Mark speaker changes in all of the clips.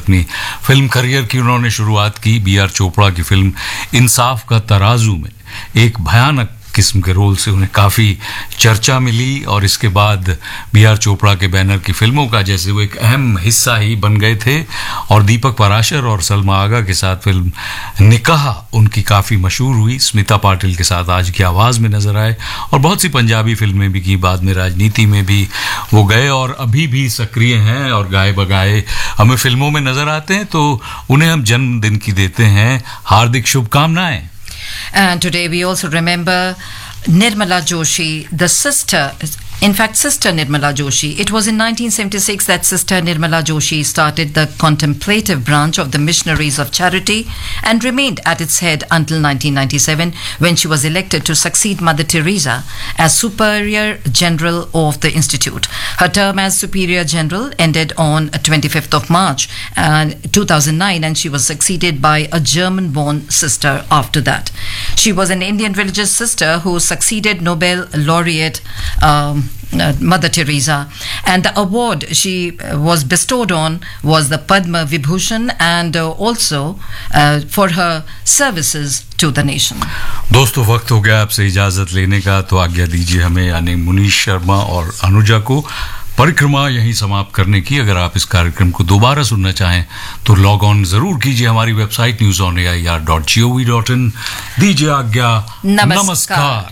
Speaker 1: अपनी film career की उन्होंने शुरुआत की बी आर चोपड़ा की फिल्म इंसाफ का तराजू में एक भयानक किस्म के रोल से उन्हें काफ़ी चर्चा मिली और इसके बाद बी आर चोपड़ा के बैनर की फिल्मों का जैसे वो एक अहम हिस्सा ही बन गए थे और दीपक पाराशर और सलमा आगा के साथ फिल्म निकाह उनकी काफ़ी मशहूर हुई। स्मिता पाटिल के साथ आज की आवाज़ में नजर आए और बहुत सी पंजाबी फिल्में भी की, बाद में राजनीति में भी वो गए और अभी भी सक्रिय हैं और गाए बगाए हमें फिल्मों में नजर आते हैं, तो उन्हें हम जन्मदिन की देते हैं हार्दिक शुभकामनाएं।
Speaker 2: And today we also remember Nirmala Joshi, the sister, in fact, Sister Nirmala Joshi. It was in 1976 that Sister Nirmala Joshi started the contemplative branch of the Missionaries of Charity and remained at its head until 1997 when she was elected to succeed Mother Teresa as Superior General of the Institute. Her term as Superior General ended on 25th of March 2009 and she was succeeded by a German-born sister after that. She was an Indian religious sister who succeeded Nobel laureate Mother Teresa, and the award she was bestowed on was the Padma Vibhushan and also for her services to the nation.
Speaker 1: दोस्तों, वक्त हो गया आपसे इजाजत लेने का, तो आज्ञा दीजिए हमें यानी मुनीश शर्मा और अनुजा को परिक्रमा यहीं समाप्त करने की। अगर आप इस कार्यक्रम को दोबारा सुनना चाहें तो लॉग ऑन जरूर कीजिए हमारी वेबसाइट newsonair.gov.in। दीजिए आज्ञा, नमस्कार।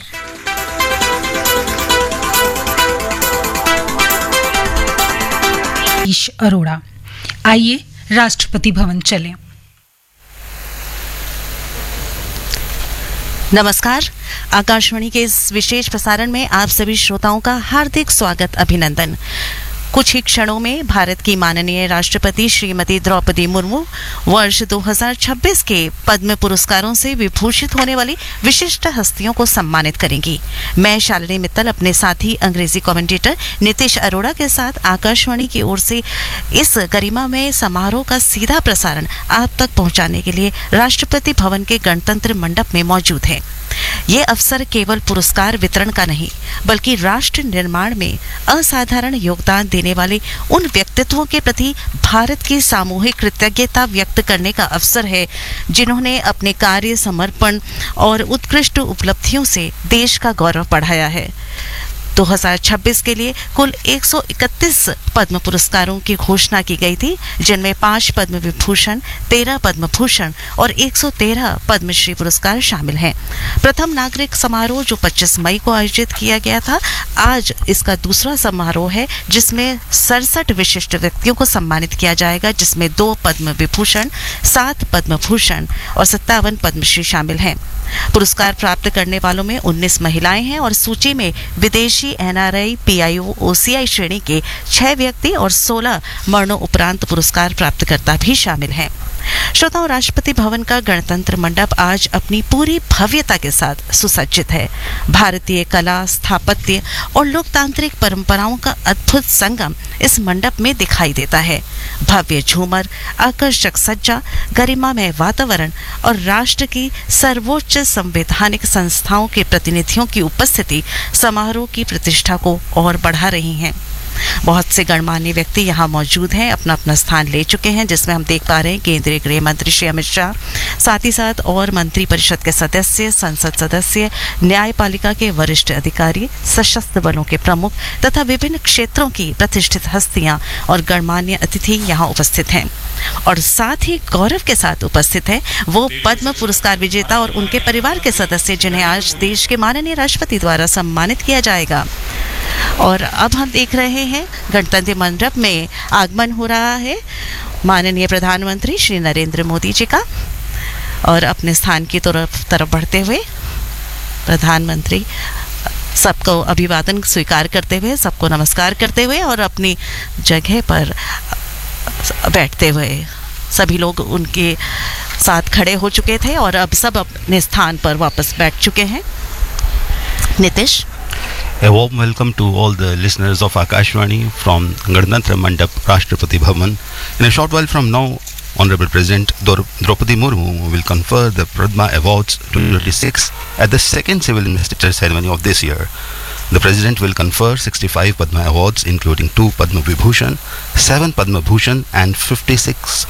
Speaker 3: अरोड़ा। आइए राष्ट्रपति भवन चलें।
Speaker 4: नमस्कार, आकाशवाणी के इस विशेष प्रसारण में आप सभी श्रोताओं का हार्दिक स्वागत, अभिनंदन। कुछ ही क्षणों में भारत की माननीय राष्ट्रपति श्रीमती द्रौपदी मुर्मू वर्ष 2026 के पद्म पुरस्कारों से विभूषित होने वाली विशिष्ट हस्तियों को सम्मानित करेंगी। मैं शालिनी मित्तल अपने साथी अंग्रेजी कमेंटेटर नीतीश अरोड़ा के साथ आकाशवाणी की ओर से इस गरिमामय समारोह का सीधा प्रसारण आप तक पहुंचाने के लिए राष्ट्रपति भवन के गणतंत्र मंडप में मौजूद है। ये अवसर केवल पुरस्कार वितरण का नहीं, बल्कि राष्ट्र निर्माण में असाधारण योगदान देने वाले उन व्यक्तित्वों के प्रति भारत की सामूहिक कृतज्ञता व्यक्त करने का अवसर है, जिन्होंने अपने कार्य, समर्पण और उत्कृष्ट उपलब्धियों से देश का गौरव बढ़ाया है। 2026 के लिए कुल 131 पद्म पुरस्कारों की घोषणा की गई थी, जिनमें 5 पद्म विभूषण, 13 पद्म भूषण और 113 पद्मश्री पुरस्कार शामिल हैं। प्रथम नागरिक समारोह जो 25 मई को आयोजित किया गया था, आज इसका दूसरा समारोह है, जिसमें 67 विशिष्ट व्यक्तियों को सम्मानित किया जाएगा, जिसमें 2 पद्म विभूषण, 7 पद्म भूषण और 57 पद्मश्री शामिल हैं। पुरस्कार प्राप्त करने वालों में 19 महिलाएं हैं और सूची में विदेशी एनआरआई, पीआईओ, ओसीआई श्रेणी के 6 व्यक्ति और 16 मरणोपरांत पुरस्कार प्राप्तकर्ता भी शामिल हैं। श्रोताओं, राष्ट्रपति भवन का गणतंत्र मंडप आज अपनी पूरी भव्यता के साथ सुसज्जित है। भारतीय कला, स्थापत्य और लोकतांत्रिक परंपराओं का अद्भुत संगम इस मंडप में दिखाई देता है। भव्य झूमर, आकर्षक सज्जा, गरिमामय वातावरण और राष्ट्र की सर्वोच्च संवैधानिक संस्थाओं के प्रतिनिधियों की उपस्थिति समारोह की प्रतिष्ठा को और बढ़ा रही हैं। बहुत से गणमान्य व्यक्ति यहाँ मौजूद हैं, अपना अपना स्थान ले चुके हैं, जिसमें हम देख पा रहे हैं केंद्रीय गृह मंत्री श्री अमित शाह, साथ ही साथ और मंत्री परिषद के सदस्य, संसद सदस्य, न्यायपालिका के वरिष्ठ अधिकारी, सशस्त्र बलों के प्रमुख तथा विभिन्न क्षेत्रों की प्रतिष्ठित हस्तियां और गणमान्य अतिथि यहाँ उपस्थित हैं। और साथ ही गौरव के साथ उपस्थित है वो पद्म पुरस्कार विजेता और उनके परिवार के सदस्य, जिन्हें आज देश के माननीय राष्ट्रपति द्वारा सम्मानित किया जाएगा। और अब हम देख रहे हैं गणतंत्र मंडप में आगमन हो रहा है माननीय प्रधानमंत्री श्री नरेंद्र मोदी जी का, और अपने स्थान की तरफ बढ़ते हुए प्रधानमंत्री सबको अभिवादन स्वीकार करते हुए, सबको नमस्कार करते हुए और अपनी जगह पर बैठते हुए, सभी लोग उनके साथ खड़े हो चुके थे और अब सब अपने स्थान पर वापस बैठ चुके हैं। Nitish.
Speaker 5: A warm welcome to all the listeners of Akashvani from Ganatantra Mandap, Rashtrapati Bhavan. In a short while from now, Honorable President Draupadi Murmu will confer the Padma Awards 2026 at the second civil investiture ceremony of this year. The President will confer 65 Padma Awards, including 2 Padma Vibhushan, 7 Padma Bhushan and 56